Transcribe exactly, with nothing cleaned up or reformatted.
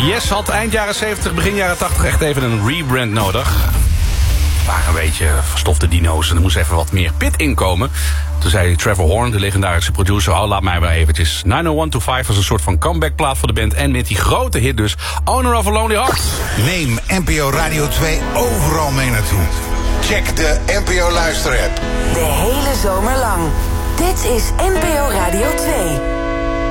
Yes had eind jaren zeventig, begin jaren tachtig echt even een rebrand nodig. Het waren een beetje verstofte dino's en er moest even wat meer pit inkomen. Toen zei Trevor Horn, de legendarische producer, oh, laat mij maar eventjes. nine oh one two five was een soort van comebackplaat voor de band. En met die grote hit dus, Owner of a Lonely Heart. Neem N P O Radio twee overal mee naartoe. Check de N P O luisterapp. De hele zomer lang. Dit is N P O Radio twee.